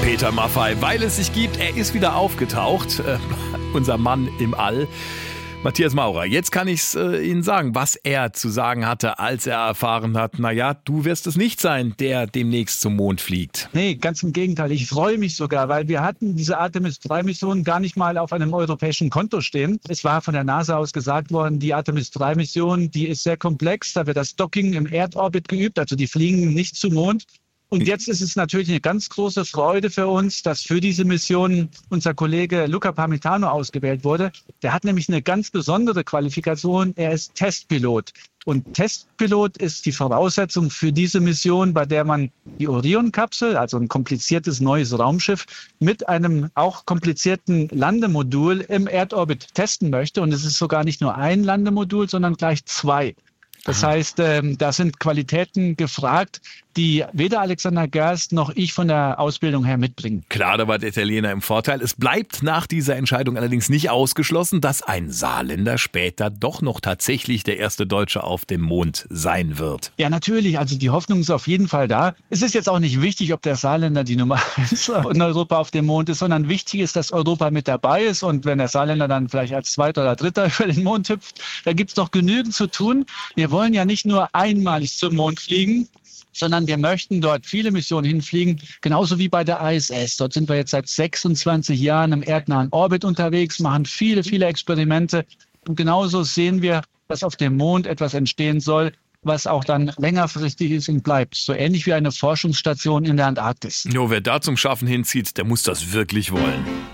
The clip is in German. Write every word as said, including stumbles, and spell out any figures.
Peter Maffay, weil es sich gibt, er ist wieder aufgetaucht, äh, unser Mann im All. Matthias Maurer, jetzt kann ich es äh, Ihnen sagen, was er zu sagen hatte, als er erfahren hat, naja, du wirst es nicht sein, der demnächst zum Mond fliegt. Nee, ganz im Gegenteil. Ich freue mich sogar, weil wir hatten diese Artemis drei Mission gar nicht mal auf einem europäischen Konto stehen. Es war von der NASA aus gesagt worden, die Artemis drei Mission, die ist sehr komplex, da wird das Docking im Erdorbit geübt, also die fliegen nicht zum Mond. Und jetzt ist es natürlich eine ganz große Freude für uns, dass für diese Mission unser Kollege Luca Parmitano ausgewählt wurde. Der hat nämlich eine ganz besondere Qualifikation. Er ist Testpilot. Und Testpilot ist die Voraussetzung für diese Mission, bei der man die Orion-Kapsel, also ein kompliziertes neues Raumschiff, mit einem auch komplizierten Landemodul im Erdorbit testen möchte. Und es ist sogar nicht nur ein Landemodul, sondern gleich zwei. Das heißt, ähm, da sind Qualitäten gefragt, die weder Alexander Gerst noch ich von der Ausbildung her mitbringen. Klar, da war der Italiener im Vorteil. Es bleibt nach dieser Entscheidung allerdings nicht ausgeschlossen, dass ein Saarländer später doch noch tatsächlich der erste Deutsche auf dem Mond sein wird. Ja, natürlich. Also die Hoffnung ist auf jeden Fall da. Es ist jetzt auch nicht wichtig, ob der Saarländer die Nummer eins in Europa auf dem Mond ist, sondern wichtig ist, dass Europa mit dabei ist. Und wenn der Saarländer dann vielleicht als Zweiter oder Dritter über den Mond hüpft, da gibt's noch genügend zu tun. Wir wollen ja nicht nur einmalig zum Mond fliegen, sondern wir möchten dort viele Missionen hinfliegen, genauso wie bei der I S S. Dort sind wir jetzt seit sechsundzwanzig Jahren im erdnahen Orbit unterwegs, machen viele, viele Experimente. Und genauso sehen wir, dass auf dem Mond etwas entstehen soll, was auch dann längerfristig ist und bleibt. So ähnlich wie eine Forschungsstation in der Antarktis. Jo, wer da zum Schaffen hinzieht, der muss das wirklich wollen.